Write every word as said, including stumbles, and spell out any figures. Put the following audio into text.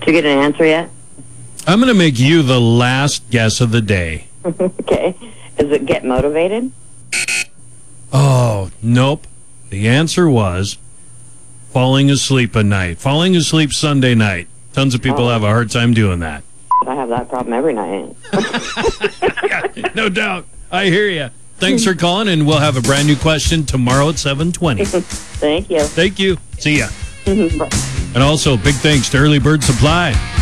Did you get an answer yet? I'm going to make you the last guess of the day. Okay. Is it get motivated? Oh, nope. The answer was falling asleep at night. Falling asleep Sunday night. Tons of people Oh. have a hard time doing that. I have that problem every night. Yeah, no doubt. I hear you. Thanks for calling, and we'll have a brand new question tomorrow at seven twenty. Thank you. Thank you. See ya. Bye. And also, big thanks to Early Bird Supply.